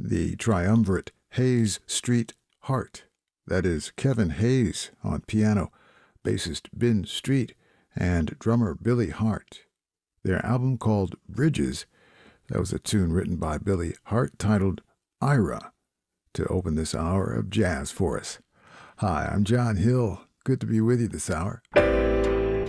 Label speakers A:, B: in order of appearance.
A: the triumvirate Hayes Street Hart. That is Kevin Hayes on piano, bassist Ben Street, and drummer Billy Hart. Their album called Bridges, that was a tune written by Billy Hart titled Ira, to open this hour of jazz for us. Hi, I'm John Hill. Good to be with you this hour.